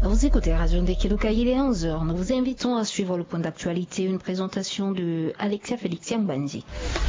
Vous écoutez Radio Ndekiluka, il est 11h. Nous vous invitons à suivre le point d'actualité, une présentation de Alexia Félixien Bandi.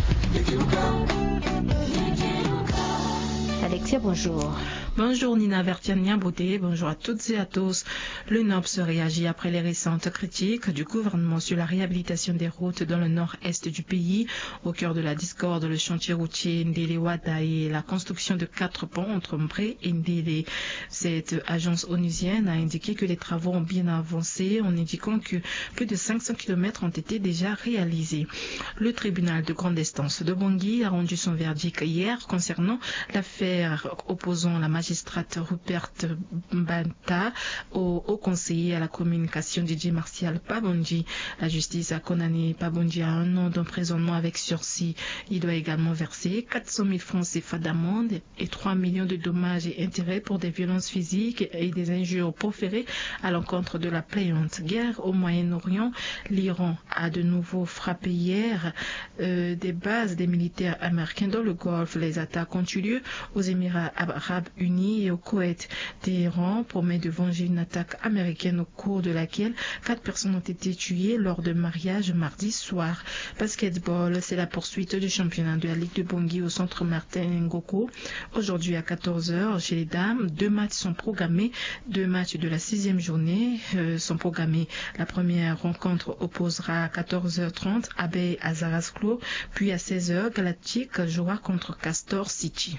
Alexia, bonjour. Bonjour Nina Vertiania Bouté, bonjour à toutes et à tous. Le NOPS réagit après les récentes critiques du gouvernement sur la réhabilitation des routes dans le nord-est du pays. Au cœur de la discorde, le chantier routier Ndele-Wada et la construction de 4 ponts entre Mbré et Ndele. Cette agence onusienne a indiqué que les travaux ont bien avancé en indiquant que plus de 500 km ont été déjà réalisés. Le tribunal de grande instance de Bangui a rendu son verdict hier concernant l'affaire opposant la magistrate Rupert Banta au conseiller à la communication Didier Martial Pabonji. La justice a condamné Pabonji à 1 an d'emprisonnement avec sursis. Il doit également verser 400 000 francs CFA d'amende et 3 millions de dommages et intérêts pour des violences physiques et des injures proférées à l'encontre de la plaignante. Guerre au Moyen-Orient, l'Iran a de nouveau frappé hier des bases des militaires américains dans le Golfe. Les attaques ont eu lieu aux Émirats arabes unis et au Koweït. Téhéran promet de venger une attaque américaine au cours de laquelle 4 personnes ont été tuées lors de mariage mardi soir. Basketball, c'est la poursuite du championnat de la Ligue de Bangui au centre Martin Ngoko. Aujourd'hui à 14h, chez les dames, 2 matchs sont programmés. 2 matchs de la 6e journée sont programmés. La première rencontre opposera à 14h30 Abeille à Zarasklo, puis à 16h, Galactic jouera contre Castor City.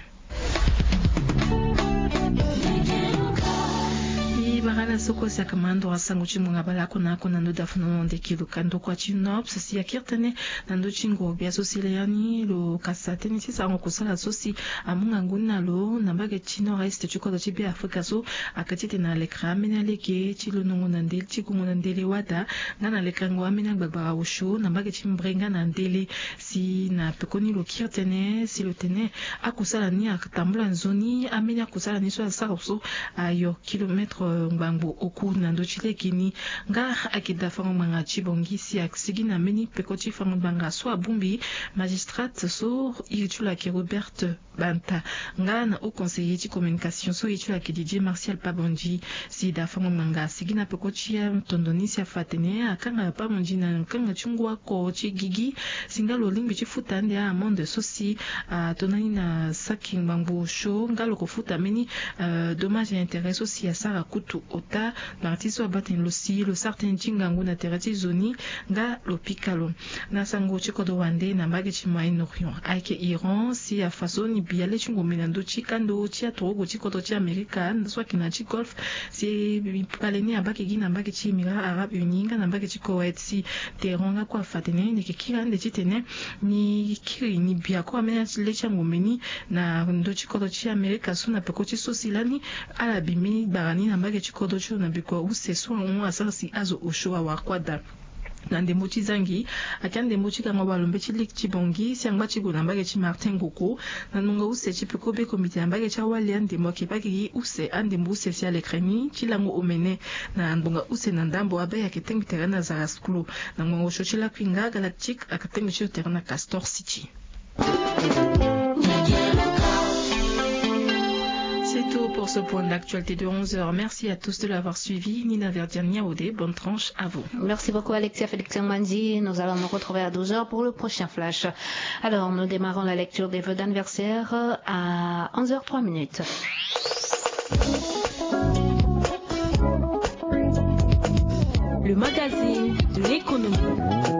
Barala soko sakamando asango chimunga balako nako nando dafuno Ndekiluka ndoko chinops si akirtane nando chingo bia sosile yani lo kasate ni sisa ngo kusala sosi amunga nguna lo nambage chino reste chiko do chibi Afrika so akatite na lekra mena leke chilo nungu nandeli chikungu nandeli wada ngana lekango amena gbagba usho nambage chimbrenga nandeli si na pekoni lo kirtane si lo tene akusala ni akatambula nzoni amena kusala ni so asaroso ayo kilometre Bambo oku nando chile kini nga akida fango manga chibongi si aksigi na meni pekoti fango banga so abumbi magistrate so itula ki Robert Banta nga na au conseiller de communication so itula ki Didier Martial Pabonji si da fango manga sigi na pekoti ya tondoni si afatene akanga Pabonji na nkanga chungwa ko chigigi singa lo limbi chifutande a monde so si tonani na saking bambo show nga lo kofuta meni dommage et intérêt so si asara kutu ota l'artiste abatin losi lo certain jingangu na terati zoni nga lo pikalo na sango chikodo wande na mbage chimai norion aike Iran si a façon ni biale chungo menando chikando chia togo chikodo chi Amerika so kina chi golf si paleni abake gina mbage chi Émirats arabes unis nga na mbage chi Koweït si teronga kwa fatene ni kikira nde chitene ni kiri ni biako amena le chango meni na ndo chikodo chi Amerika so na peko chi sosilani ala bimi barani na mbage chikodo cho na biko use so on asasi azo oshoa wa kwada nande mochi zangi akande mochi kanga balombe chilik chibongi siangba chiguna mbage chi Martin Ngoko nanunga use chipeko be komite mbage cha wali ande moke bagi use ande mbuse sia lekreni chilango omene na ndonga use na ndambo abe yaketengi terana za skulu na ngo shochila kwinga Galactic akatengi cho terana Castor City. C'est tout pour ce point d'actualité de 11h. Merci à tous de l'avoir suivi. Nina Verdiania Odé, bonne tranche à vous. Merci beaucoup Alexia Félixien Bandi. Nous allons nous retrouver à 12h pour le prochain flash. Alors, nous démarrons la lecture des vœux d'anniversaire à 11h03. Le magazine de l'économie.